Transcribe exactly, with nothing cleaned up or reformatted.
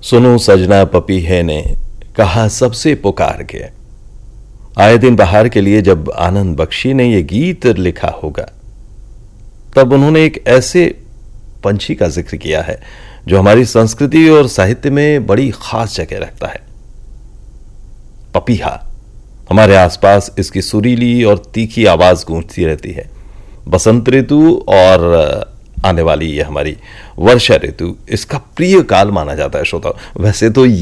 सुनो सजना पपीहे ने कहा सबसे पुकार के। आए दिन बहार के लिए जब आनंद बख्शी ने यह गीत लिखा होगा तब उन्होंने एक ऐसे पंछी का जिक्र किया है जो हमारी संस्कृति और साहित्य में बड़ी खास जगह रखता है। पपीहा। हमारे आसपास इसकी सुरीली और तीखी आवाज गूंजती रहती है। बसंत ऋतु और आने वाली ये हमारी वर्षा ऋतु इसका प्रिय काल माना जाता है श्रोता। वैसे तो